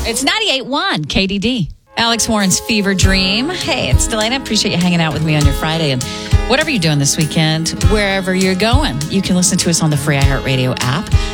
It's 98.1 KDD. Alex Warren's Fever Dream. Hey, it's Delana. Appreciate you hanging out with me on your Friday. And whatever you're doing this weekend, wherever you're going, you can listen to us on the free iHeartRadio app.